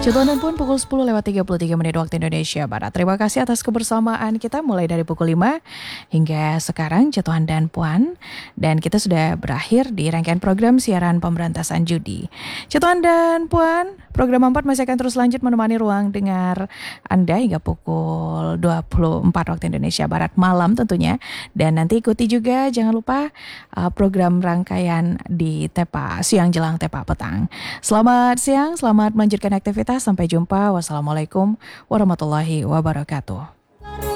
Jadwalnya pun pukul 10:33 waktu Indonesia Barat. Terima kasih atas kebersamaan kita mulai dari pukul 5 hingga sekarang Jatuhan dan Puan. Dan kita sudah berakhir di rangkaian program siaran pemberantasan judi. Jatuhan dan Puan, program 4 masih akan terus lanjut menemani ruang dengar Anda hingga pukul 24 waktu Indonesia Barat malam tentunya. Dan nanti ikuti juga jangan lupa program rangkaian di Tepa siang jelang Tepa petang. Selamat siang, selamat melanjutkan aktivitas. Sampai jumpa. Wassalamualaikum warahmatullahi wabarakatuh.